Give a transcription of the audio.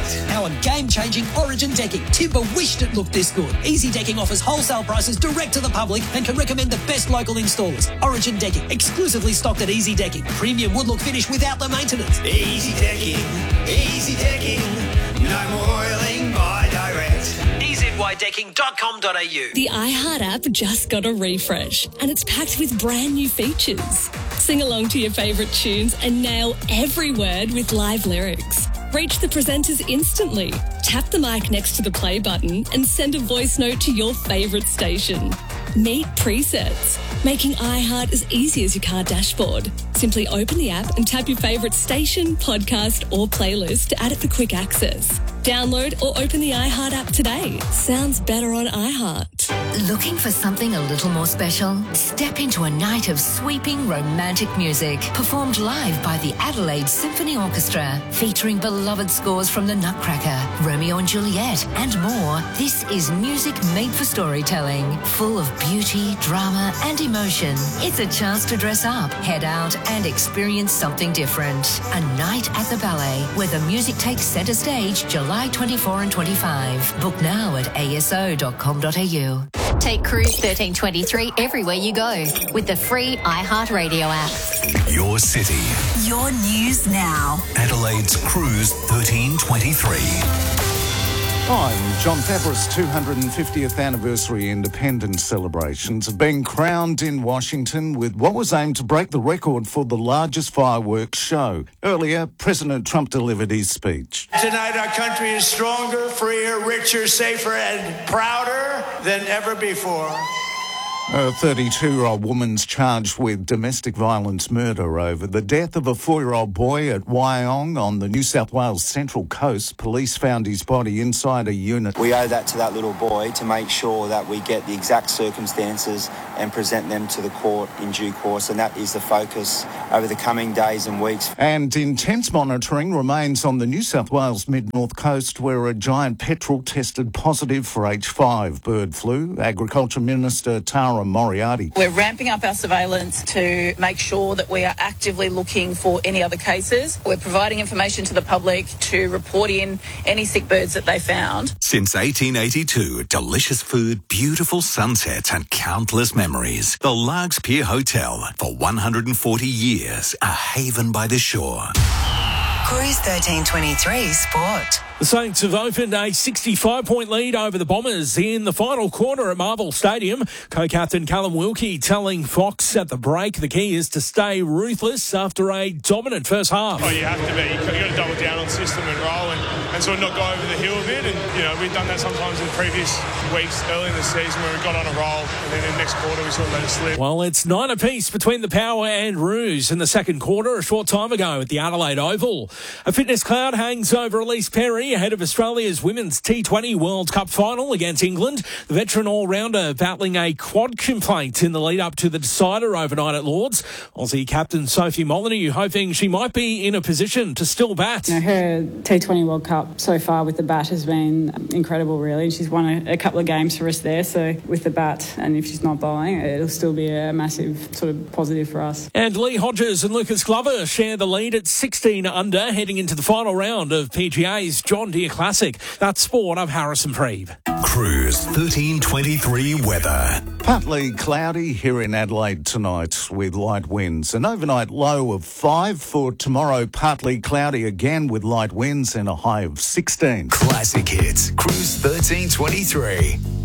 Direct. Our game-changing Origin decking. Timber wished it looked this good. Easy Decking offers wholesale prices direct to the public and can recommend the best local installers. Origin Decking, exclusively stocked at Easy Decking. Premium wood look finish without the maintenance. Easy Decking. Easy Decking. No more oiling by Direct. EZYDecking.com.au. The iHeart app just got a refresh and it's packed with brand new features. Sing along to your favourite tunes and nail every word with live lyrics. Reach the presenters instantly. Tap the mic next to the play button and send a voice note to your favourite station. Meet presets, making iHeart as easy as your car dashboard. Simply open the app and tap your favourite station, podcast or playlist to add it for quick access. Download or open the iHeart app today. Sounds better on iHeart. Looking for something a little more special? Step into a night of sweeping romantic music performed live by the Adelaide Symphony Orchestra, featuring beloved scores from The Nutcracker, Romeo and Juliet and more. This is music made for storytelling, full of beauty, drama and emotion. It's a chance to dress up, head out and experience something different. A night at the ballet where the music takes centre stage July 24 and 25. Book now at aso.com.au. Take Cruise 1323 everywhere you go with the free iHeartRadio app. Your city. Your news now. Adelaide's Cruise 1323. I'm John Favreau's 250th anniversary independence celebrations have been crowned in Washington with what was aimed to break the record for the largest fireworks show. Earlier, President Trump delivered his speech. Tonight our country is stronger, freer, richer, safer and prouder than ever before. A 32-year-old woman's charged with domestic violence murder over the death of a 4-year-old boy at Wyong on the New South Wales Central Coast. Police found his body inside a unit. We owe that to that little boy to make sure that we get the exact circumstances and present them to the court in due course, and that is the focus over the coming days and weeks. And intense monitoring remains on the New South Wales mid-north coast where a giant petrel tested positive for H5 bird flu. Agriculture Minister Tara Moriarty. We're ramping up our surveillance to make sure that we are actively looking for any other cases. We're providing information to the public to report in any sick birds that they found. Since 1882, delicious food, beautiful sunsets and countless memories. The Largs Pier Hotel, for 140 years, a haven by the shore. Cruise 1323 Sport. The Saints have opened a 65-point lead over the Bombers in the final quarter at Marvel Stadium. Co-captain Callum Wilkie telling Fox at the break the key is to stay ruthless after a dominant first half. Oh, you have to be. You've got to double down on system and roll and sort of not go over the hill a bit. And, you know, we've done that sometimes in previous weeks early in the season where we got on a roll and then in the next quarter we sort of let it slip. Well, it's 9 apiece between the Power and Roos in the second quarter a short time ago at the Adelaide Oval. A fitness cloud hangs over Elise Perry ahead of Australia's Women's T20 World Cup final against England. The veteran all-rounder battling a quad complaint in the lead-up to the decider overnight at Lords. Aussie captain Sophie Molyneux hoping she might be in a position to still bat. You know, her T20 World Cup so far with the bat has been incredible, really. She's won a couple of games for us there, so with the bat, and if she's not bowling, it'll still be a massive sort of positive for us. And Lee Hodges and Lucas Glover share the lead at 16 under, heading into the final round of PGA's John Deere Classic. That's sport. I'm Harrison Preeb. Cruise 1323 weather. Partly cloudy here in Adelaide tonight with light winds. An overnight low of 5 for tomorrow. Partly cloudy again with light winds and a high of 16. Classic hits. Cruise 1323.